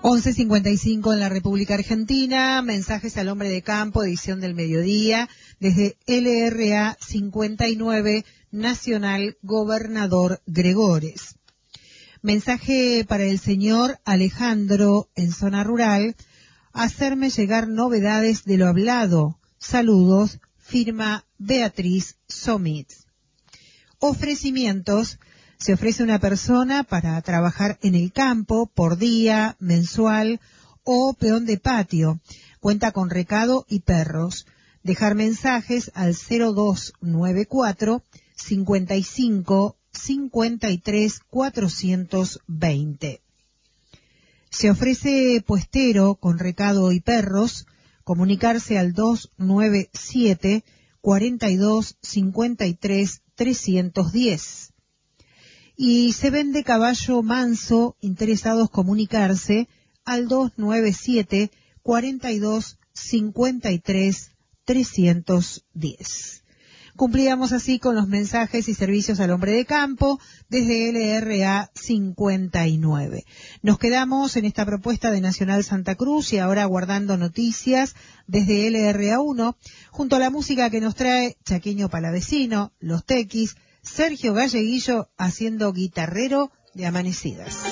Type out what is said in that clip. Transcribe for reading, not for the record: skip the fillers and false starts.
11:55 en la República Argentina, mensajes al hombre de campo, edición del mediodía, desde LRA 59, Nacional Gobernador Gregores. Mensaje para el señor Alejandro, en zona rural, hacerme llegar novedades de lo hablado. Saludos, firma Beatriz Somit. Ofrecimientos. Se ofrece una persona para trabajar en el campo por día, mensual o peón de patio. Cuenta con recado y perros. Dejar mensajes al 0294 55 53 420. Se ofrece puestero con recado y perros. Comunicarse al 297 42 53 310. Y se vende caballo manso, interesados comunicarse al 297 42 53 310. Cumplíamos así con los mensajes y servicios al hombre de campo desde LRA 59. Nos quedamos en esta propuesta de Nacional Santa Cruz y ahora aguardando noticias desde LRA 1, junto a la música que nos trae Chaqueño Palavecino, Los Tequis, Sergio Galleguillo haciendo Guitarrero de Amanecidas.